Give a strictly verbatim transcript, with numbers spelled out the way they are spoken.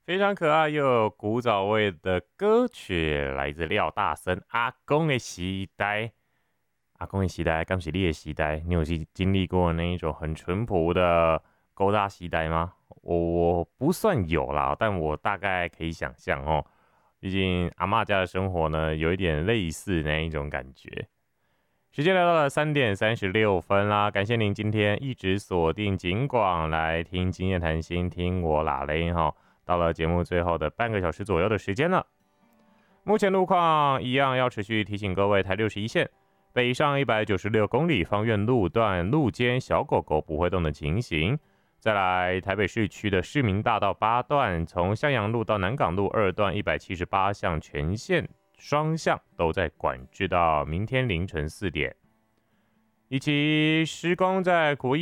非常可爱又有古早味的歌曲，来自廖大森《阿公的时代》。阿公的时代，刚是你的时代，你有经经历过那一种很淳朴的勾搭时代吗？我我不算有啦，但我大概可以想象哦。毕竟阿嬷家的生活呢，有一点类似那一种感觉。时间来到了三点三十六分啦，感谢您今天一直锁定警广来听经验谈心，听我拉雷哈。到了节目最后的半个小时左右的时间了，目前路况一样要持续提醒各位，台六十一线北上一百九十六公里方院路段路肩小狗狗不会动的情形。再来台北市区的市民大道八段，从向阳路到南港路二段一百七十八项全线双向都在管制到明天凌晨四点，以及施工在国